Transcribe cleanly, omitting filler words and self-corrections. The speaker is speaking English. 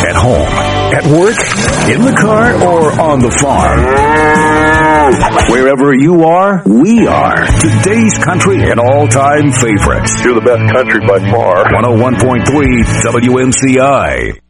At home, at work, in the car, or on the farm. Wherever you are, we are. Today's country and all-time favorites. You're the best country by far. 101.3 WMCI.